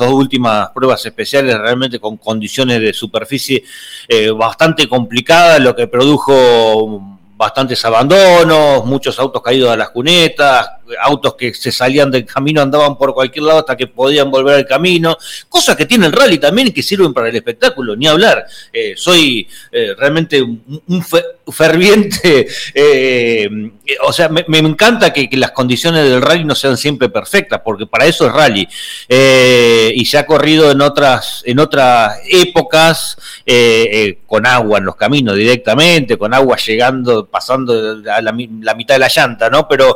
dos últimas pruebas especiales realmente con condiciones de superficie bastante complicadas, lo que produjo bastantes abandonos, muchos autos caídos a las cunetas, autos que se salían del camino, andaban por cualquier lado hasta que podían volver al camino, cosas que tiene el rally también y que sirven para el espectáculo, ni hablar. Soy realmente un ferviente, o sea, me encanta que las condiciones del rally no sean siempre perfectas, porque para eso es rally, y se ha corrido en otras épocas con agua en los caminos directamente, con agua llegando, pasando a la mitad de la llanta, ¿no? Pero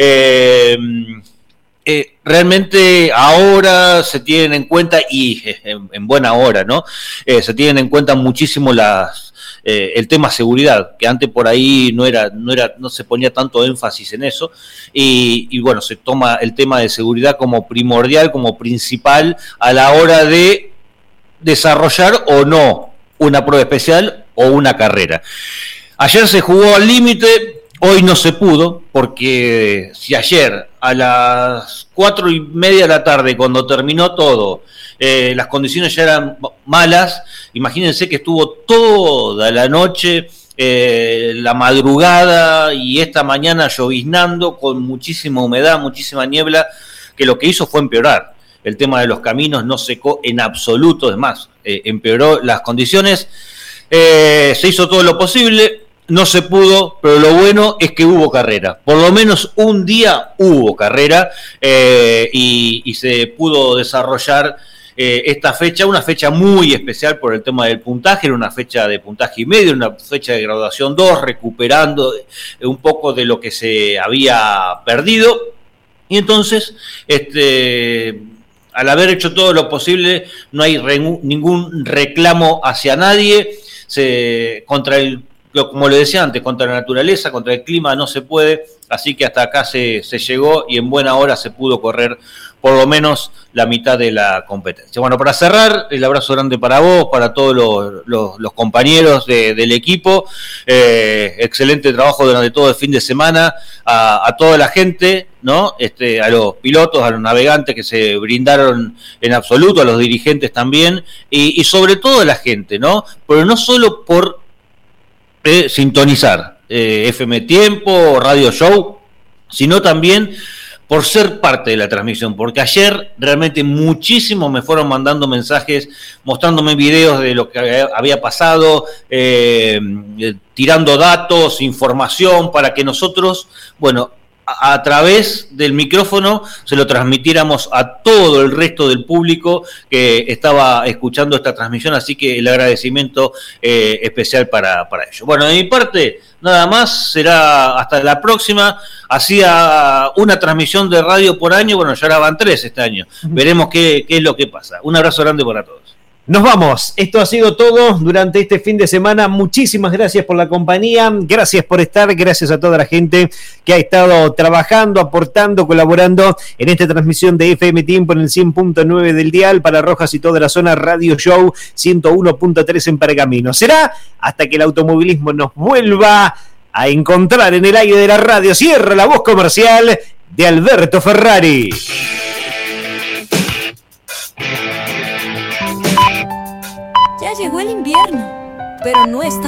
realmente ahora se tienen en cuenta, y en buena hora, ¿no? Se tienen en cuenta muchísimo el tema seguridad, que antes por ahí no se ponía tanto énfasis en eso, y bueno, se toma el tema de seguridad como primordial, como principal a la hora de desarrollar o no una prueba especial o una carrera. Ayer se jugó al límite, hoy no se pudo, porque si ayer a las 4:30 de la tarde, cuando terminó todo, las condiciones ya eran malas, imagínense que estuvo toda la noche, la madrugada y esta mañana lloviznando con muchísima humedad, muchísima niebla, que lo que hizo fue empeorar. El tema de los caminos no secó en absoluto, además, empeoró las condiciones. Se hizo todo lo posible, no se pudo, pero lo bueno es que hubo carrera. Por lo menos un día hubo carrera, y se pudo desarrollar esta fecha, una fecha muy especial por el tema del puntaje, era una fecha de puntaje y medio, una fecha de graduación 2, recuperando un poco de lo que se había perdido. Y entonces, al haber hecho todo lo posible, no hay ningún reclamo hacia nadie, como le decía antes, contra la naturaleza, contra el clima no se puede, así que hasta acá se llegó y en buena hora se pudo correr por lo menos la mitad de la competencia. Bueno, para cerrar, el abrazo grande para vos, para todos los compañeros del equipo, excelente trabajo durante todo el fin de semana, a toda la gente, ¿no? A los pilotos, a los navegantes que se brindaron en absoluto, a los dirigentes también, y sobre todo a la gente, ¿no? Pero no solo por sintonizar FM Tiempo, Radio Show, sino también por ser parte de la transmisión, porque ayer realmente muchísimos me fueron mandando mensajes, mostrándome videos de lo que había pasado, tirando datos, información, para que nosotros, bueno, a través del micrófono se lo transmitiéramos a todo el resto del público que estaba escuchando esta transmisión, así que el agradecimiento especial para ellos. Bueno, de mi parte, nada más, será hasta la próxima. Hacía una transmisión de radio por año, bueno, ya ahora van 3 este año. Veremos qué es lo que pasa. Un abrazo grande para todos. Nos vamos, esto ha sido todo durante este fin de semana. Muchísimas gracias por la compañía, gracias por estar, gracias a toda la gente que ha estado trabajando, aportando, colaborando en esta transmisión de FM Tiempo en el 100.9 del dial para Rojas y toda la zona, Radio Show 101.3 en Pergamino. Será hasta que el automovilismo nos vuelva a encontrar en el aire de la radio. Cierra la voz comercial de Alberto Ferrari. Ya llegó el invierno, pero no está